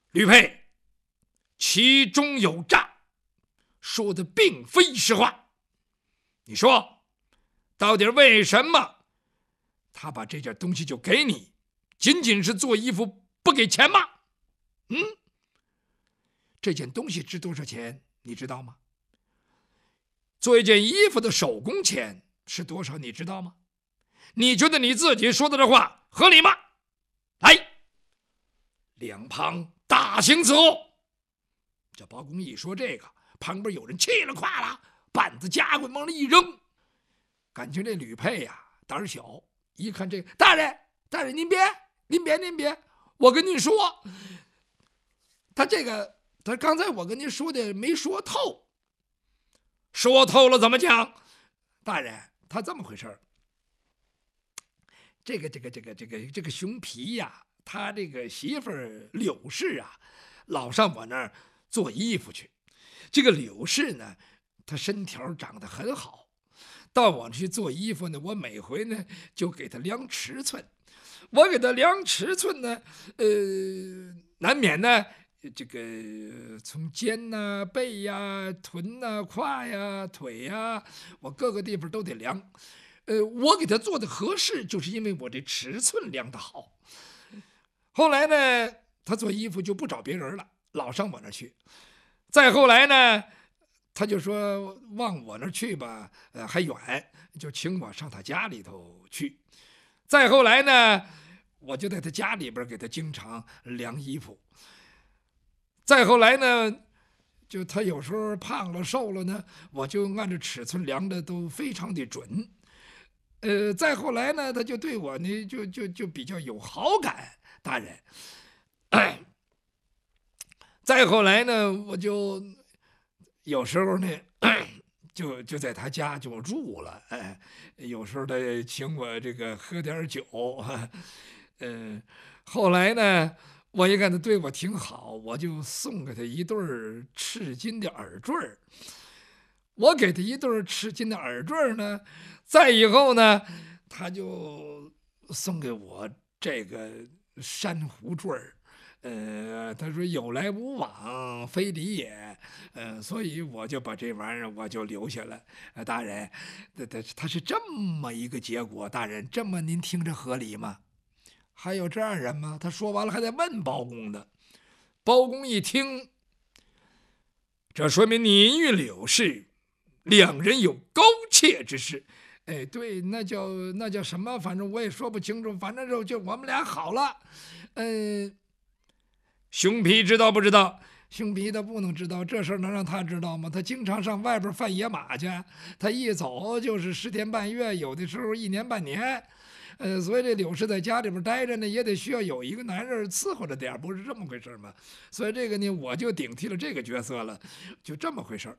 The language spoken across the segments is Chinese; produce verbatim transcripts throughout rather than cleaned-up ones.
吕佩，其中有诈，说的并非实话。你说，到底为什么他把这件东西就给你，仅仅是做衣服不给钱吗？嗯，这件东西值多少钱，你知道吗？做一件衣服的手工钱是多少，你知道吗？你觉得你自己说的这话合理吗？来，两旁大行伺候。这包公一说这个，旁边有人气了胯了，板子夹棍往那一扔。感情这吕佩呀、啊、胆小，一看这个，大人大人您别您别您别，我跟您说，他这个他刚才我跟您说的没说透。说透了怎么讲？大人，他这么回事，这个这个这个这个这个熊皮呀，他这个媳妇儿柳氏啊，老上我那儿做衣服去。这个柳氏呢，她身条长得很好，到我去做衣服呢，我每回呢就给她量尺寸。我给她量尺寸呢，呃，难免呢。这个从肩呐、啊、背呀、啊、臀呐、啊、胯呀、啊、腿呀、啊，我各个地方都得量。呃，我给他做的合适，就是因为我这尺寸量的好。后来呢，他做衣服就不找别人了，老上我那去。再后来呢，他就说往我那去吧，呃，还远，就请我上他家里头去。再后来呢，我就在他家里边给他经常量衣服。再后来呢，就他有时候胖了瘦了呢，我就按照尺寸量的都非常的准。呃，再后来呢，他就对我呢就就就比较有好感，大人。哎，再后来呢，我就有时候呢，就就在他家就住了。哎，有时候他请我这个喝点酒。嗯、呃，后来呢。我一看他对我挺好，我就送给他一对赤金的耳坠。我给他一对赤金的耳坠呢，再以后呢，他就送给我这个珊瑚坠。呃，他说有来无往非礼也，呃，所以我就把这玩意儿我就留下了。呃、大人，他他他是这么一个结果，大人，这么您听着合理吗？还有这样人吗？他说完了还得问包公呢。包公一听，这说明你与柳氏两人有勾结之事。哎，对，那叫那叫什么？反正我也说不清楚，反正就就我们俩好了。嗯、呃，熊皮知道不知道？熊皮他不能知道，这事儿能让他知道吗？他经常上外边贩野马去，他一走就是十天半月，有的时候一年半年。呃，所以这柳氏在家里边待着呢，也得需要有一个男人伺候着点，不是这么回事吗？所以这个呢，我就顶替了这个角色了，就这么回事。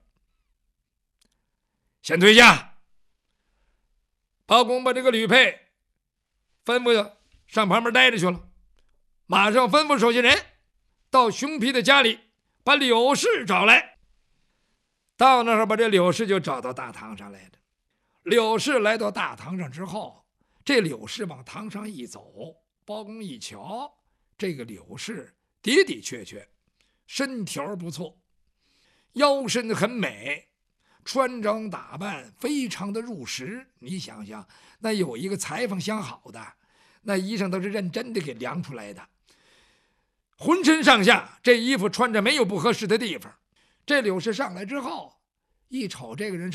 先退下。包公把这个吕佩吩咐上旁边待着去了，马上吩咐手下人到熊皮的家里把柳氏找来。到那儿把这柳氏就找到大堂上来了。柳氏来到大堂上之后，这柳氏往堂上一走，包公一瞧，这个柳氏的的确确身条不错，腰身很美，穿着打扮非常的入时。你想想，那有一个裁缝相好的，那衣裳都是认真的给量出来的，浑身上下这衣服穿着没有不合适的地方。这柳氏上来之后，一瞅这个人